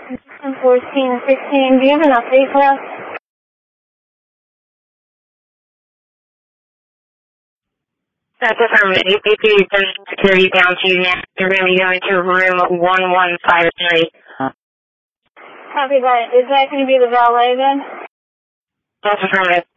14 and 16. Do you have an update for us? That's affirmative. AP sends security down to you now. You're going to be going to room 1153. Copy that. Is that going to be the valet then? That's affirmative.